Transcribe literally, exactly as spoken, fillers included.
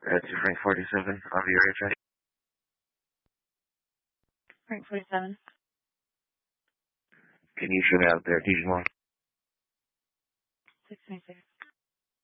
Red to Frank forty-seven, on the area check. Frank forty-seven. Can you show me out there, Dijon one? six twenty-six.